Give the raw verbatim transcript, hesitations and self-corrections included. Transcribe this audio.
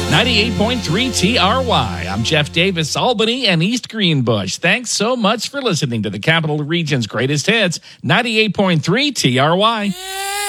ninety-eight point three T R Y. I'm Jeff Davis, Albany and East Greenbush. Thanks so much for listening to the Capital Region's greatest hits, ninety-eight point three T R Y.